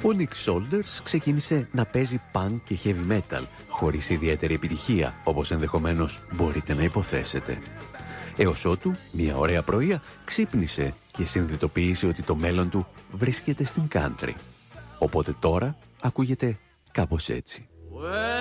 Ο Νικ Σόλτερς ξεκίνησε να παίζει punk και heavy metal, χωρίς ιδιαίτερη επιτυχία, όπως ενδεχομένως μπορείτε να υποθέσετε. Έως ότου, μια ωραία πρωία, ξύπνησε και συνειδητοποίησε ότι το μέλλον του βρίσκεται στην country. Οπότε τώρα ακούγεται κάπως έτσι.